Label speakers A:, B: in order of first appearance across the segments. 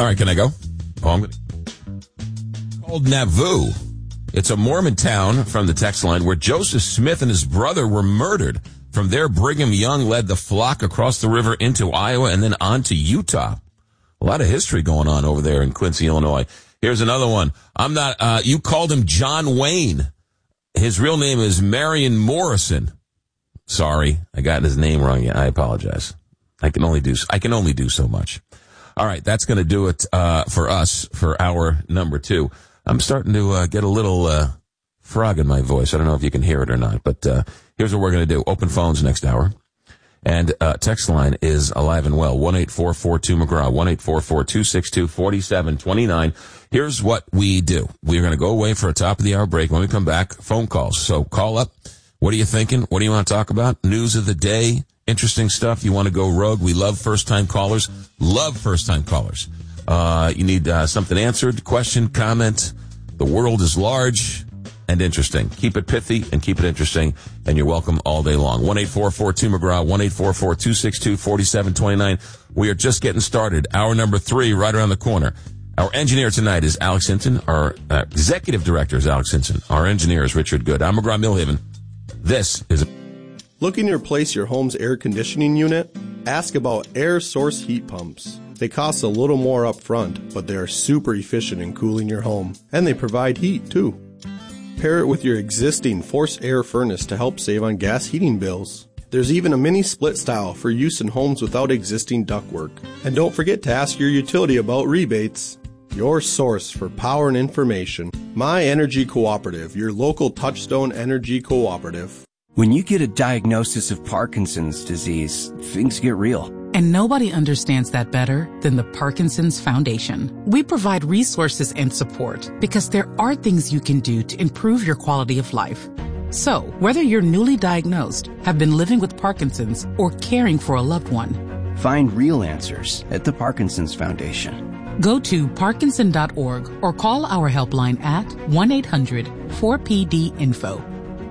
A: All right, can I go? Called Nauvoo. It's a Mormon town from the text line where Joseph Smith and his brother were murdered. From there, Brigham Young led the flock across the river into Iowa and then on to Utah. A lot of history going on over there in Quincy, Illinois. Here's another one. You called him John Wayne. His real name is Marion Morrison. Sorry, I got his name wrong. I apologize. I can only do so much. All right, that's going to do it for us for hour number 2. I'm starting to get a little frog in my voice. I don't know if you can hear it or not, but here's what we're going to do. Open phones next hour. And text line is alive and well, 1-844-2-McGraw, 1-844-262-4729. Here's what we do. We're going to go away for a top-of-the-hour break. When we come back, phone calls. So call up. What are you thinking? What do you want to talk about? News of the day, interesting stuff. You want to go rogue? We love first-time callers. Love first-time callers. You need something answered, question, comment. The world is large and interesting. Keep it pithy and keep it interesting, and you're welcome all day long. 1-844-2-McGraw, 1-844-262-4729. We are just getting started. Hour number 3 right around the corner. Our engineer tonight is Alex Hinton. Our executive director is Alex Hinton. Our engineer is Richard Good. I'm McGraw Millhaven. This is...
B: Looking to replace your home's air conditioning unit? Ask about air source heat pumps. They cost a little more up front, but they are super efficient in cooling your home. And they provide heat, too. Pair it with your existing forced air furnace to help save on gas heating bills. There's even a mini split style for use in homes without existing ductwork. And don't forget to ask your utility about rebates. Your source for power and information. My Energy Cooperative, your local Touchstone Energy Cooperative.
C: When you get a diagnosis of Parkinson's disease, things get real.
D: And nobody understands that better than the Parkinson's Foundation. We provide resources and support because there are things you can do to improve your quality of life. So, whether you're newly diagnosed, have been living with Parkinson's, or caring for a loved one,
C: find real answers at the Parkinson's Foundation.
D: Go to parkinson.org or call our helpline at 1-800-4PD-INFO.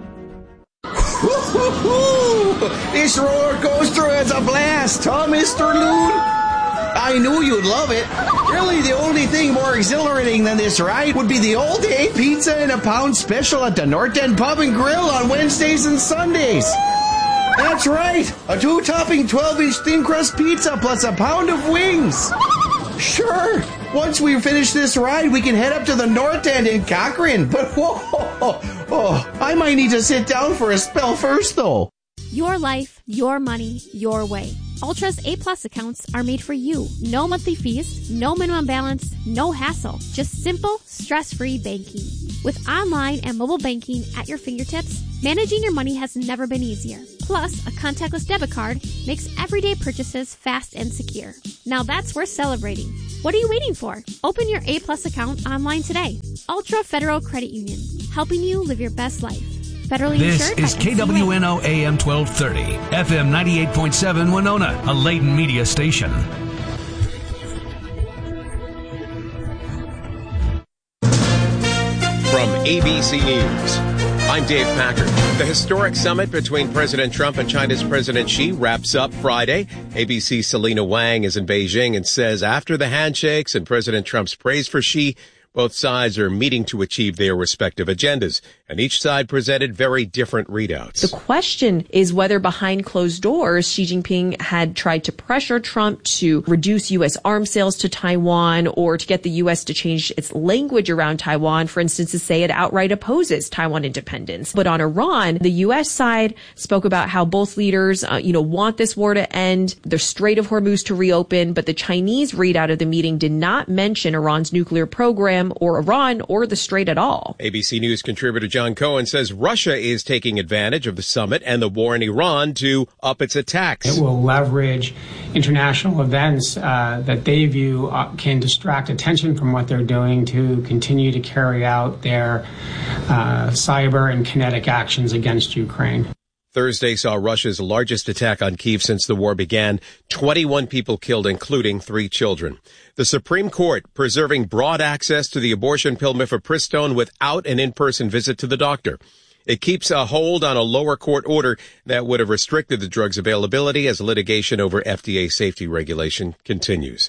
E: This roller coaster is a blast, huh, Mr. Loon? I knew you'd love it. Really, the only thing more exhilarating than this ride would be the all-day pizza and a pound special at the North End Pub and Grill on Wednesdays and Sundays. That's right, a 2-topping 12-inch thin crust pizza plus a pound of wings. Sure, once we finish this ride, we can head up to the North End in Cochrane. But I might need to sit down for a spell first, though.
F: Your life, your money, your way. Ultra's A-Plus accounts are made for you. No monthly fees, no minimum balance, no hassle. Just simple, stress-free banking. With online and mobile banking at your fingertips, managing your money has never been easier. Plus, a contactless debit card makes everyday purchases fast and secure. Now that's worth celebrating. What are you waiting for? Open your A-Plus account online today. Ultra Federal Credit Union, helping you live your best life. Federally
G: this
F: insured
G: is
F: by
G: KWNO AM 1230, FM 98.7 Winona, a Layton media station.
H: From ABC News, I'm Dave Packard. The historic summit between President Trump and China's President Xi wraps up Friday. ABC's Selena Wang is in Beijing and says after the handshakes and President Trump's praise for Xi, both sides are meeting to achieve their respective agendas, and each side presented very different readouts.
I: The question is whether behind closed doors, Xi Jinping had tried to pressure Trump to reduce U.S. arms sales to Taiwan or to get the U.S. to change its language around Taiwan, for instance, to say it outright opposes Taiwan independence. But on Iran, the U.S. side spoke about how both leaders, want this war to end, the Strait of Hormuz to reopen, but the Chinese readout of the meeting did not mention Iran's nuclear program or Iran or the Strait at all.
H: ABC News contributor John Cohen says Russia is taking advantage of the summit and the war in Iran to up its attacks.
J: It will leverage international events that they view can distract attention from what they're doing to continue to carry out their cyber and kinetic actions against Ukraine.
H: Thursday saw Russia's largest attack on Kyiv since the war began. 21 people killed, including 3 children. The Supreme Court preserving broad access to the abortion pill mifepristone without an in-person visit to the doctor. It keeps a hold on a lower court order that would have restricted the drug's availability as litigation over FDA safety regulation continues.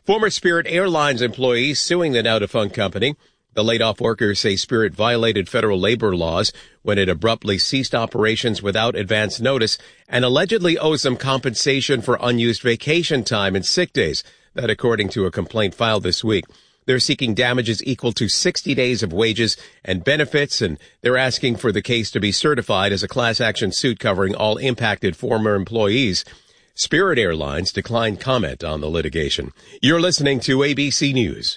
H: Former Spirit Airlines employees suing the now-defunct company. The laid-off workers say Spirit violated federal labor laws when it abruptly ceased operations without advance notice and allegedly owes them compensation for unused vacation time and sick days. That according to a complaint filed this week. They're seeking damages equal to 60 days of wages and benefits, and they're asking for the case to be certified as a class action suit covering all impacted former employees. Spirit Airlines declined comment on the litigation. You're listening to ABC News.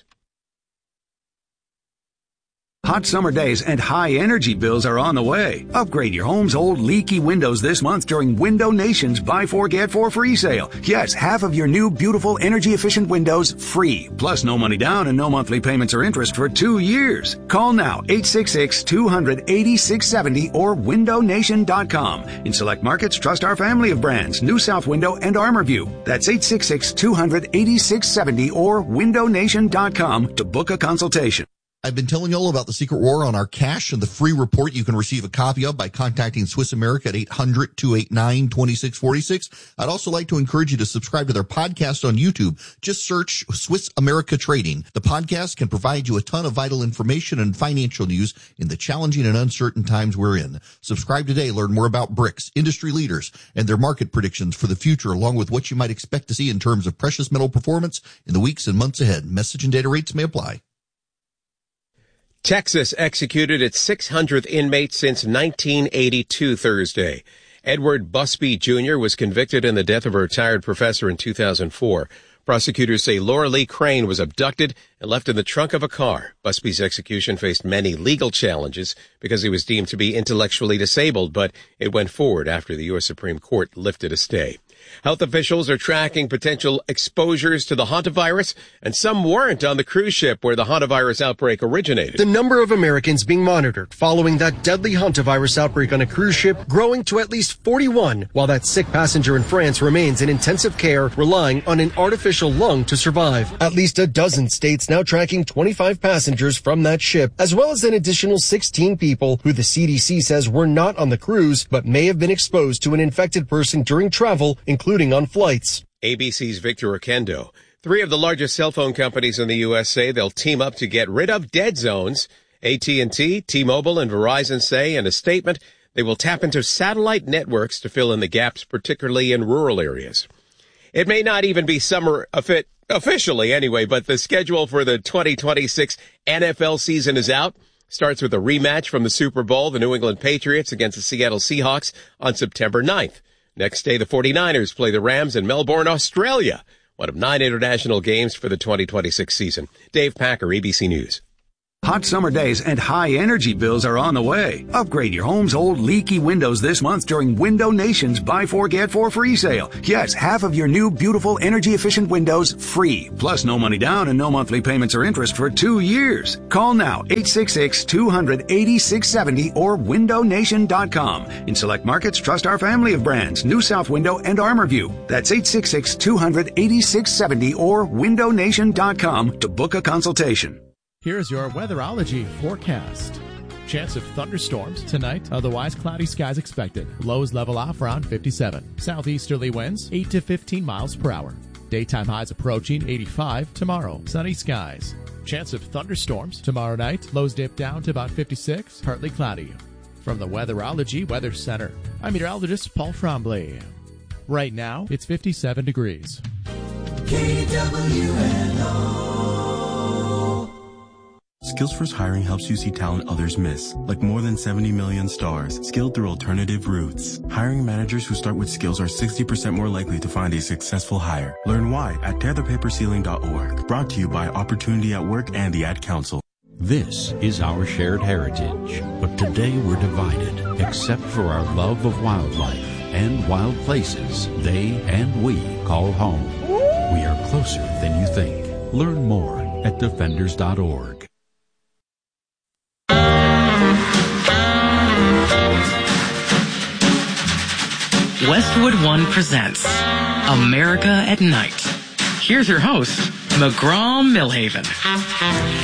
K: Hot summer days and high energy bills are on the way. Upgrade your home's old leaky windows this month during Window Nation's Buy 4 Get 4 free sale. Yes, half of your new beautiful energy efficient windows free. Plus no money down and no monthly payments or interest for 2 years. Call now 866-200-8670 or windownation.com. In select markets, trust our family of brands, New South Window and ArmorView. That's 866-200-8670 or windownation.com to book a consultation.
L: I've been telling you all about the secret war on our cash and the free report you can receive a copy of by contacting Swiss America at 800-289-2646. I'd also like to encourage you to subscribe to their podcast on YouTube. Just search Swiss America Trading. The podcast can provide you a ton of vital information and financial news in the challenging and uncertain times we're in. Subscribe today. Learn more about BRICS, industry leaders, and their market predictions for the future, along with what you might expect to see in terms of precious metal performance in the weeks and months ahead. Message and data rates may apply.
H: Texas executed its 600th inmate since 1982 Thursday. Edward Busby Jr. was convicted in the death of a retired professor in 2004. Prosecutors say Laura Lee Crane was abducted and left in the trunk of a car. Busby's execution faced many legal challenges because he was deemed to be intellectually disabled, but it went forward after the U.S. Supreme Court lifted a stay. Health officials are tracking potential exposures to the hantavirus, and some weren't on the cruise ship where the hantavirus outbreak originated.
M: The number of Americans being monitored following that deadly hantavirus outbreak on a cruise ship growing to at least 41, while that sick passenger in France remains in intensive care, relying on an artificial lung to survive. At least a dozen states now tracking 25 passengers from that ship, as well as an additional 16 people who the CDC says were not on the cruise, but may have been exposed to an infected person during travel, including on flights.
H: ABC's Victor Oquendo. 3 of the largest cell phone companies in the U.S. say they'll team up to get rid of dead zones. AT&T, T-Mobile, and Verizon say in a statement they will tap into satellite networks to fill in the gaps, particularly in rural areas. It may not even be summer officially anyway, but the schedule for the 2026 NFL season is out. Starts with a rematch from the Super Bowl, the New England Patriots against the Seattle Seahawks on September 9th. Next day, the 49ers play the Rams in Melbourne, Australia, one of 9 international games for the 2026 season. Dave Packer, ABC News.
K: Hot summer days and high energy bills are on the way. Upgrade your home's old leaky windows this month during Window Nation's Buy 4 Get 4 free sale. Yes, half of your new beautiful energy efficient windows free. Plus no money down and no monthly payments or interest for 2 years. Call now 866-200-8670 or windownation.com. In select markets, trust our family of brands, New South Window and ArmorView. That's 866-200-8670 or windownation.com to book a consultation.
N: Here's your weatherology forecast. Chance of thunderstorms tonight, otherwise cloudy skies expected. Lows level off around 57. Southeasterly winds 8 to 15 miles per hour. Daytime highs approaching 85 tomorrow. Sunny skies. Chance of thunderstorms tomorrow night. Lows dip down to about 56, partly cloudy. From the Weatherology Weather Center, I'm meteorologist Paul Trombley. Right now, it's 57 degrees.
O: KWNO. Skills First Hiring helps you see talent others miss, like more than 70 million stars, skilled through alternative routes. Hiring managers who start with skills are 60% more likely to find a successful hire. Learn why at tearthepaperceiling.org. Brought to you by Opportunity at Work and the Ad Council.
P: This is our shared heritage, but today we're divided, except for our love of wildlife and wild places they and we call home. We are closer than you think. Learn more at defenders.org.
Q: Westwood One presents America at Night. Here's your host, McGraw Millhaven.